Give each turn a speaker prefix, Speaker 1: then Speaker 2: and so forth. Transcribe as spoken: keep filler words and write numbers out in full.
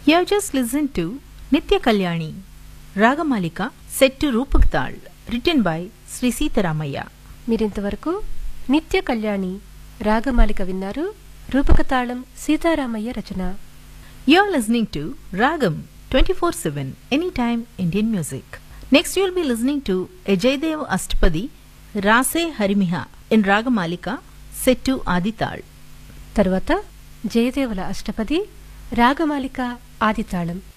Speaker 1: You have just listened to Nitya Kalyani, Ragamalika, set to Rupak Tal, written by Sri Sitaramaya.
Speaker 2: మీరింతవరకు నిత్య కళ్యాణి రాగమాలిక విన్నారు. రూపకతాళం సీతారామయ్య రచన.
Speaker 1: You are listening to Ragam twenty-four seven, anytime Indian music. Next you will be listening to a Jayadeva Ashtapadi, Rase Harimiha in Ragamalika, set to Adital.
Speaker 2: తరువాత జయదేవుల అష్టపది రాగమాలిక ఆదితాళం